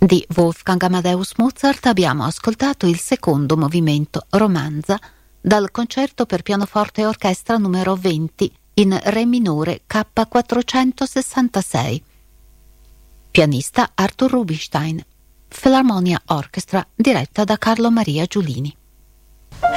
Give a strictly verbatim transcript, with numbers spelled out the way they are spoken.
Di Wolfgang Amadeus Mozart abbiamo ascoltato il secondo movimento Romanza dal concerto per pianoforte e orchestra numero venti in Re minore K quattrocentosessantasei. Pianista Arthur Rubinstein. Philharmonia Orchestra diretta da Carlo Maria Giulini.